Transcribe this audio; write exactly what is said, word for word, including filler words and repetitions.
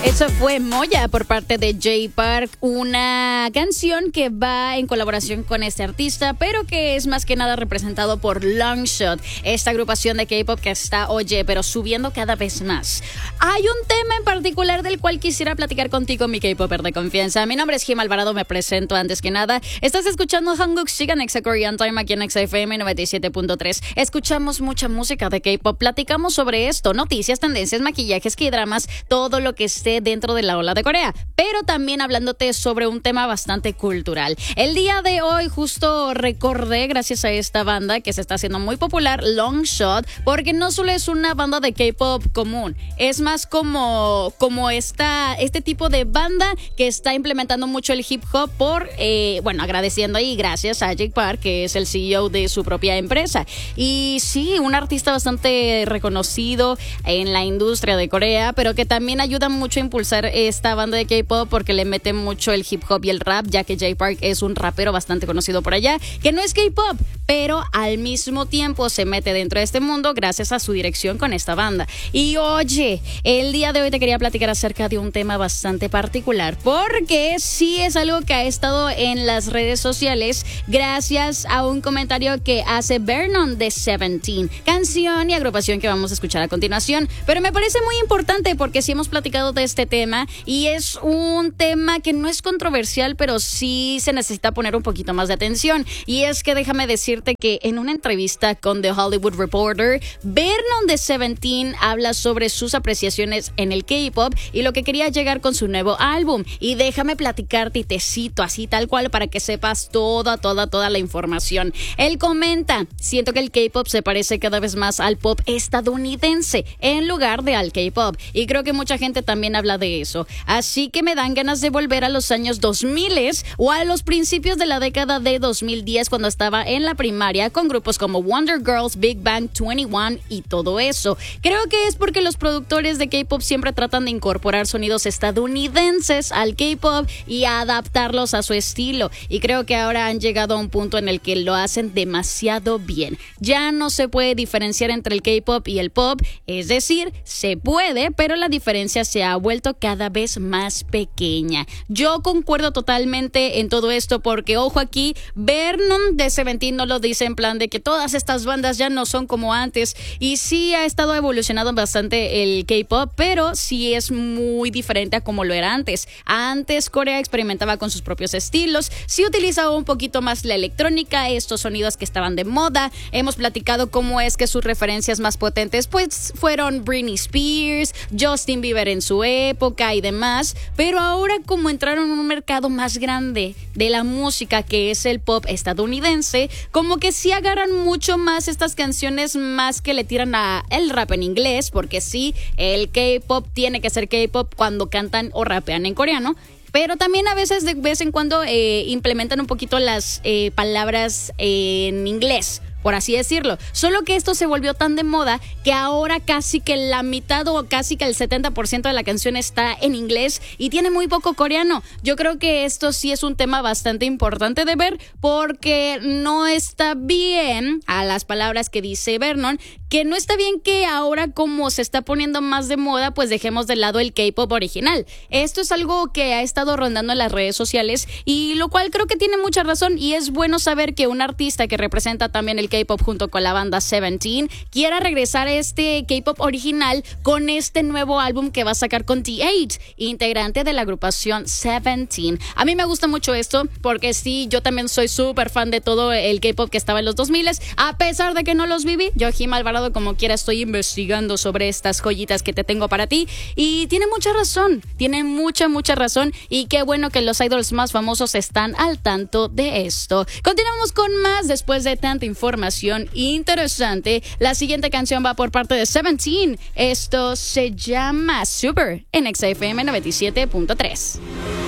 Eso fue Moya por parte de Jay Park, una canción que va en colaboración con este artista, pero que es más que nada representado por Longshot, esta agrupación de K-pop que está, oye, pero subiendo cada vez más. Hay un tema en particular del cual quisiera platicar contigo, mi K-popper de confianza. Mi nombre es Jim Alvarado, me presento antes que nada. Estás escuchando Hanguk Sigan Exa Korean Time aquí en Exa F M noventa y siete punto tres. Escuchamos mucha música de K-pop, platicamos sobre esto, noticias, tendencias, maquillajes, K-dramas, todo lo que esté dentro de la ola de Corea, pero también hablándote sobre un tema bastante cultural. El día de hoy justo recordé, gracias a esta banda que se está haciendo muy popular, Longshot, porque no solo es una banda de K-pop común, es más como, como esta, este tipo de banda que está implementando mucho el hip hop por, eh, bueno, agradeciendo ahí gracias a Jay Park, que es el C E O de su propia empresa. Y sí, un artista bastante reconocido en la industria de Corea, pero que también ayuda mucho a impulsar esta banda de K-pop porque le mete mucho el hip hop y el rap, ya que Jay Park es un rapero bastante conocido por allá, que no es K-pop, pero al mismo tiempo se mete dentro de este mundo gracias a su dirección con esta banda. Y oye, el día de hoy te quería platicar acerca de un tema bastante particular, porque sí es algo que ha estado en las redes sociales gracias a un comentario que hace Vernon de Seventeen, canción y agrupación que vamos a escuchar a continuación. Pero me parece muy importante porque sí hemos platicado de este tema y es un tema que no es controversial, pero sí se necesita poner un poquito más de atención. Y es que déjame decirte que en una entrevista con The Hollywood Reporter, Vernon de Seventeen habla sobre sus apreciaciones en el K-pop y lo que quería llegar con su nuevo álbum. Y déjame platicarte y te cito así tal cual para que sepas toda, toda, toda la información. Él comenta: siento que el K-pop se parece cada vez más al pop estadounidense en lugar de al K-pop. Y creo que mucha gente también habla de eso. Así que me dan ganas de volver a los años dos mil o a los principios de la década de dos mil diez, cuando estaba en la primaria con grupos como Wonder Girls, Big Bang, veintiuno y todo eso. Creo que es porque los productores de K-pop siempre tratan de incorporar sonidos estadounidenses al K-pop y adaptarlos a su estilo. Y creo que ahora han llegado a un punto en el que lo hacen demasiado bien. Ya no se puede diferenciar entre el K-pop y el pop, es decir, se puede, pero la diferencia se ha vuelto cada vez más pequeña. Yo concuerdo totalmente en todo esto porque, ojo aquí, Vernon de Seventeen no lo dice en plan de que todas estas bandas ya no son como antes, y sí ha estado evolucionando bastante el K-pop, pero sí es muy diferente a como lo era antes. Antes Corea experimentaba con sus propios estilos, sí utilizaba un poquito más la electrónica, estos sonidos que estaban de moda. Hemos platicado cómo es que sus referencias más potentes pues fueron Britney Spears, Justin Bieber en su época y demás, pero ahora como entraron en un mercado más grande de la música que es el pop estadounidense, como que sí agarran mucho más estas canciones más que le tiran a el rap en inglés, porque sí, el K-pop tiene que ser K-pop cuando cantan o rapean en coreano, pero también a veces de vez en cuando eh, implementan un poquito las eh, palabras eh, en inglés, por así decirlo. Solo que esto se volvió tan de moda que ahora casi que la mitad o casi que el setenta por ciento de la canción está en inglés y tiene muy poco coreano. Yo creo que esto sí es un tema bastante importante de ver, porque no está bien, a las palabras que dice Vernon, que no está bien que ahora como se está poniendo más de moda, pues dejemos de lado el K-pop original. Esto es algo que ha estado rondando en las redes sociales y lo cual creo que tiene mucha razón, y es bueno saber que un artista que representa también el K-pop junto con la banda Seventeen quiera regresar a este K-pop original con este nuevo álbum que va a sacar con T ocho, integrante de la agrupación Seventeen. A mí me gusta mucho esto porque sí, yo también soy súper fan de todo el K-pop que estaba en los dos mil, a pesar de que no los viví. Yo, Jim Alvarado, como quiera, estoy investigando sobre estas joyitas que te tengo para ti, y tiene mucha razón, tiene mucha, mucha razón, y qué bueno que los idols más famosos están al tanto de esto. Continuamos con más después de tanta información interesante. La siguiente canción va por parte de Seventeen. Esto se llama Super en Exa F M noventa y siete punto tres.